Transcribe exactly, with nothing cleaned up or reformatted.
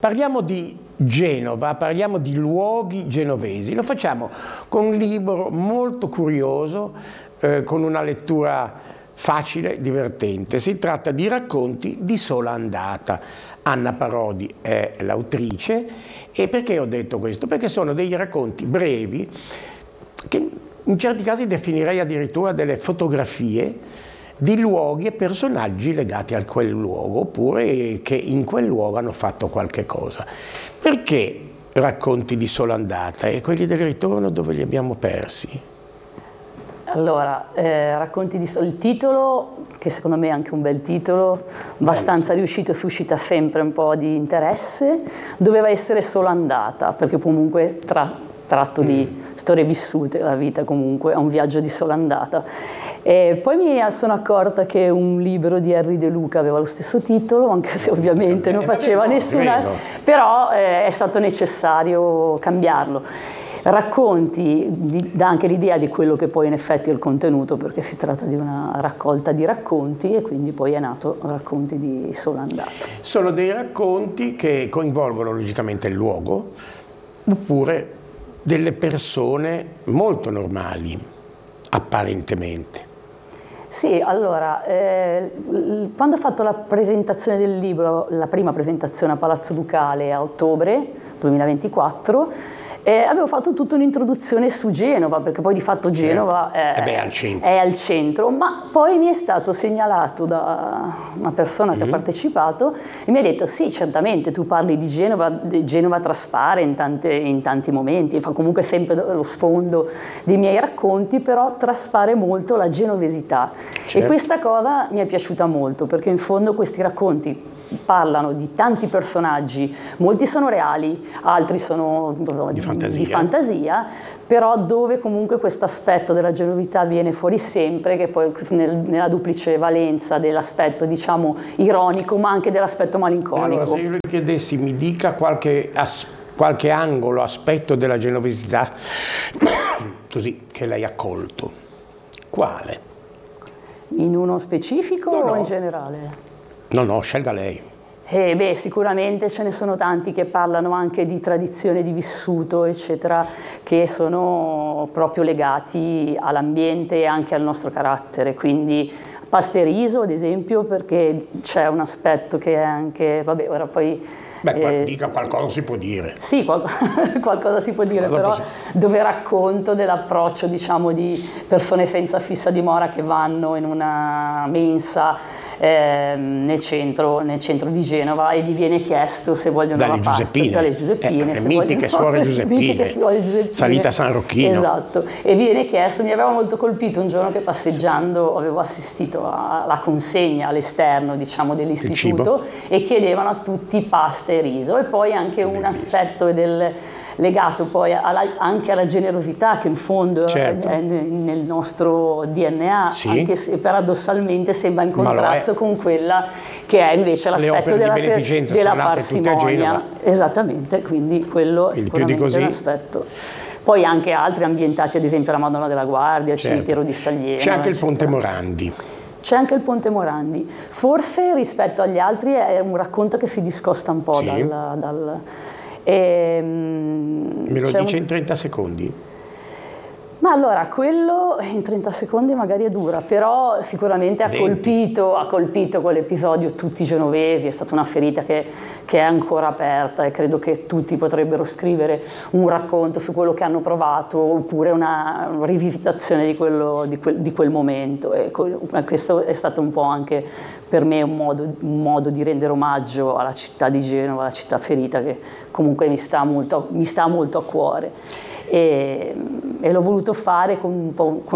Parliamo di Genova, parliamo di luoghi genovesi. Lo facciamo con un libro molto curioso, eh, con una lettura facile, divertente. Si tratta di Racconti di sola andata. Anna Parodi è l'autrice. E perché ho detto questo? Perché sono dei racconti brevi, che in certi casi definirei addirittura delle fotografie di luoghi e personaggi legati a quel luogo, oppure che in quel luogo hanno fatto qualche cosa. Perché Racconti di sola andata e quelli del ritorno dove li abbiamo persi? Allora, eh, Racconti di sola... il titolo, che secondo me è anche un bel titolo, abbastanza Bello. riuscito, suscita sempre un po' di interesse, doveva essere Sola andata, perché comunque tra, tratto mm. di storie vissute, la vita comunque è un viaggio di sola andata. E poi mi sono accorta che un libro di Henry De Luca aveva lo stesso titolo, anche se ovviamente non faceva nessuna, però eh, è stato necessario cambiarlo. Racconti, dà anche l'idea di quello che poi in effetti è il contenuto, perché si tratta di una raccolta di racconti e quindi poi è nato Racconti di sola andata. Sono dei racconti che coinvolgono logicamente il luogo, oppure delle persone molto normali, apparentemente. Sì, allora, eh, quando ho fatto la presentazione del libro, la prima presentazione a Palazzo Ducale a ottobre duemilaventiquattro, Eh, avevo fatto tutta un'introduzione su Genova, perché poi di fatto Genova è, eh beh, al centro. è al centro, ma poi mi è stato segnalato da una persona che mm-hmm. ha partecipato e mi ha detto sì, certamente tu parli di Genova, Genova traspare in, tante, in tanti momenti, fa comunque sempre lo sfondo dei miei racconti, però traspare molto la genovesità. Certo. E questa cosa mi è piaciuta molto, perché in fondo questi racconti parlano di tanti personaggi, molti sono reali, altri sono di fantasia, di fantasia però dove comunque questo aspetto della genovità viene fuori sempre, che poi nel, nella duplice valenza dell'aspetto diciamo ironico, ma anche dell'aspetto malinconico. Allora, se io le chiedessi, mi dica qualche, as, qualche angolo, aspetto della genovesità così che lei ha colto, quale? In uno specifico no, no. o in generale? No, no, scelga lei. Eh beh, sicuramente ce ne sono tanti che parlano anche di tradizione di vissuto, eccetera, che sono proprio legati all'ambiente e anche al nostro carattere. Quindi Pasteriso, ad esempio, perché c'è un aspetto che è anche, vabbè, ora poi... Beh, eh, dica qualcosa si può dire. Sì, qual qualcosa si può dire, però dove racconto dell'approccio, diciamo, di persone senza fissa dimora che vanno in una mensa eh, nel, centro, nel centro di Genova e gli viene chiesto se vogliono dalle la pasta. Giuseppine. Dalle Giuseppine. Eh, le mitiche suore Giuseppine, Giuseppine, salita a San Rocchino. Esatto, e viene chiesto, mi aveva molto colpito un giorno che passeggiando avevo assistito alla consegna all'esterno, diciamo, dell'istituto e chiedevano a tutti pasta e riso, e poi anche un aspetto del, legato poi alla, anche alla generosità che in fondo certo. è nel nostro D N A, sì. anche se paradossalmente sembra in contrasto con quella che è invece l'aspetto della, della parsimonia. Esattamente, quindi quello quindi è sicuramente un aspetto. Poi anche altri ambientati, ad esempio la Madonna della Guardia, il certo. cimitero di Staglieno. C'è anche eccetera. il Ponte Morandi. C'è anche il Ponte Morandi. Forse rispetto agli altri è un racconto che si discosta un po' sì. dal... dal e, Me lo dice un... in trenta secondi? Ma allora, quello in trenta secondi magari è dura, però sicuramente ha colpito, ha colpito quell'episodio tutti i genovesi, è stata una ferita che, che è ancora aperta e credo che tutti potrebbero scrivere un racconto su quello che hanno provato oppure una, una rivisitazione di, quello, di, quel, di quel momento. E questo è stato un po' anche per me un modo, un modo di rendere omaggio alla città di Genova, alla città ferita che comunque mi sta molto, mi sta molto a cuore. E, e l'ho voluto fare con un po' con